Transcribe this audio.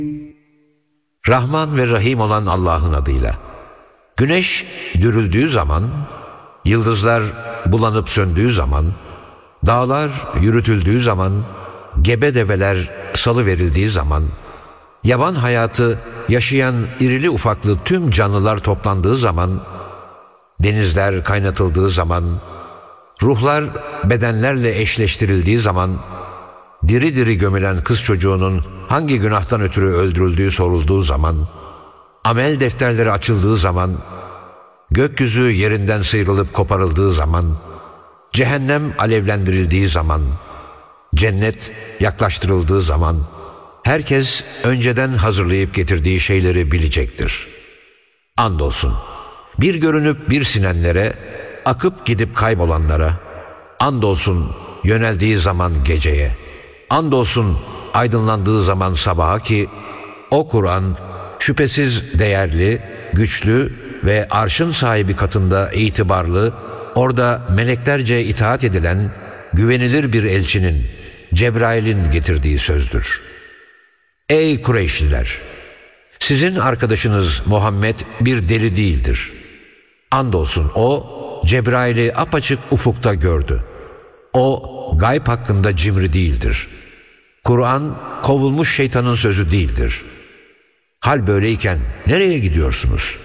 Rahman ve Rahim olan Allah'ın adıyla. Güneş dürüldüğü zaman, yıldızlar bulanıp söndüğü zaman, dağlar yürütüldüğü zaman, gebe develer salıverildiği zaman, yaban hayatı yaşayan irili ufaklı tüm canlılar toplandığı zaman, denizler kaynatıldığı zaman, ruhlar bedenlerle eşleştirildiği zaman, diri diri gömülen kız çocuğunun hangi günahtan ötürü öldürüldüğü sorulduğu zaman, amel defterleri açıldığı zaman, gökyüzü yerinden sıyrılıp koparıldığı zaman, cehennem alevlendirildiği zaman, cennet yaklaştırıldığı zaman, herkes önceden hazırlayıp getirdiği şeyleri bilecektir. Andolsun, bir görünüp bir sinenlere, akıp gidip kaybolanlara, andolsun yöneldiği zaman geceye, andolsun aydınlandığı zaman sabaha ki, o Kur'an şüphesiz değerli, güçlü ve arşın sahibi katında itibarlı, orada meleklerce itaat edilen, güvenilir bir elçinin, Cebrail'in getirdiği sözdür. Ey Kureyşliler! Sizin arkadaşınız Muhammed bir deli değildir. Andolsun o, Cebrail'i apaçık ufukta gördü. O, gayb hakkında cimri değildir. Kur'an, kovulmuş şeytanın sözü değildir. Hal böyleyken nereye gidiyorsunuz?